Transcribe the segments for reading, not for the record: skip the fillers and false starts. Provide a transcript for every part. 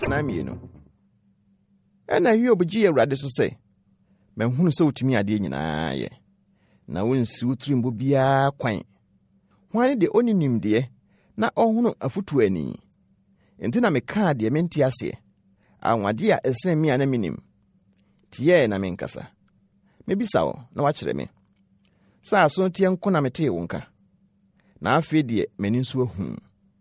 na mienu. Ena Hiob gye Awurade so sɛ, manhunu sɛ wotumi ade nyinaa yɛ. Na wonsi wotrimbo biara kwan. Hwan de oni nimdeɛ na ɔhono afutu ani. Enti na meka de mente ase. Anwade a ɛsɛn me ana minim. Tie na menkasa. Mebisa wo na wakyerɛ me. Saa so tie nko na metee wo nka. Na afei de m'ani nso ahu.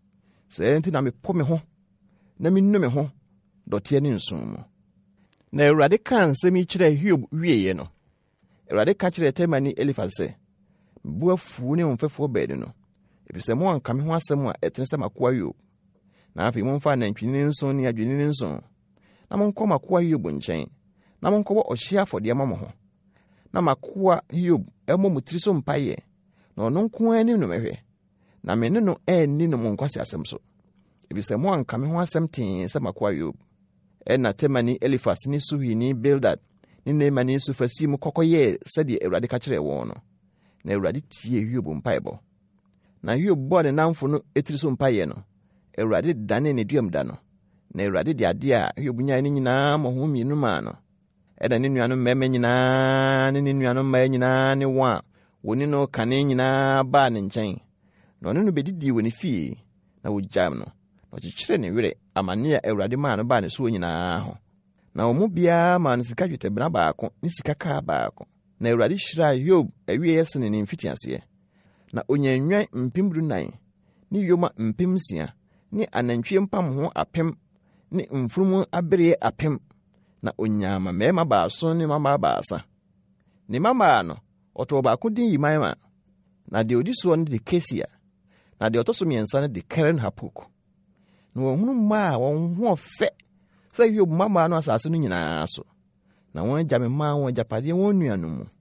Sɛ enti na mepo me ho na minnu me ho dɔteɛ ne nsom mu. Na Awurade ka nsɛm yi kyerɛ Hiob wieye no. Awurade ka kyerɛ Temani Elifas sɛ, mbu afuo ne mfɛfoɔ baanu no. Efisɛ mo anka me ho asɛm a ɛtene sɛ makoa Hiob. Na afei momfa nantwinini nson ne adwennini nson. Na monkɔ makoa Hiob nkyɛn. Na monkɔbɔ ɔhye afɔdeɛ ma mo ho. Na makoa Hiob ɛmmɔ mo tiri so mpaeɛ. Na ɔno nko ani no mɛhwɛ. Na me ne no ɛnni no mo nkwasi asɛm so. Efisɛ mo anka me ho asɛm tee sɛ makoa Hiob. Ɛna Temani Elifas ne Suhini Bildad ne Naamani Sufasi mu kɔkɔyɛ sɛdeɛ Awurade ka kyerɛ wɔn no. Na Awurade tie Hiob mpaebɔ. Na Hiob bɔ ne namfo no etiri so mpaeɛ no. Awurade dane ne duam da no. Na Awurade de ade a Hiob nyae ne nyinaa ma ho mienu maa no. Ɛda ne nuanom mmarima nyinaa ne ne nuanom mmaa nyinaa ne wɔn a wɔne no kane nyinaa baa ne nkyɛn. Na ɔno no bedidi wɔ ne fie na wogyam no. Na ɔkyekyere ne werɛ amane a Awurade maa no baa ne so nyinaa ho. Na wɔn mu biara maa no sika dwetɛbena baako ne sika kaa baako. Na Awurade hyiraa Hiob awie sene ne mfitiaseɛ. Na onyanwan 14,000 ne yoma 6,000 ne anantwie mpam ho 1,000 ne mfurum abere 1,000. Na onyama mmarima baason ne mama baasa. Ne mama no ɔtɔ baako din Yimaima. Na de odi so no de Kesia. Na de ɔtɔ so mmiɛnsa no de Keren Hapuk. Na wɔn hunu mma a wɔn ho ɔfɛ sɛ Hiob mama no asase no nyinaa so. Na wɔn agya mma wɔn agyapadeɛ wɔn nuanom mu.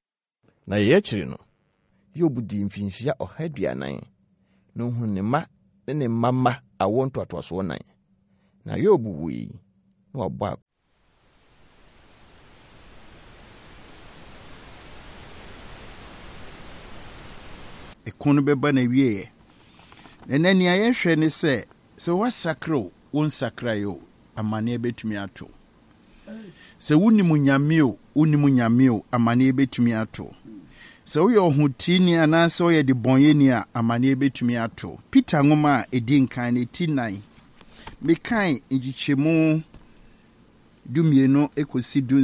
Na yɛ akyiri no, Hiob di mfinhyia 140. Na ohunu ne mma ne ne mama awɔ ntoatoasoɔ 9. Na Hiob wui na wɔbɔ ekono beba na wieye. Na nani ayehwe ne sɛ wasakro won sakrayo amane betumi ato. Sɛ wunimu nyameo amane betumi ato. Sɛ woyɛ ohutini ananse woyɛ de bonyeni a amane betumi ato. Peter ngoma a edi nkan ne ti 9. Mekan ngikyemu dumienu ekosi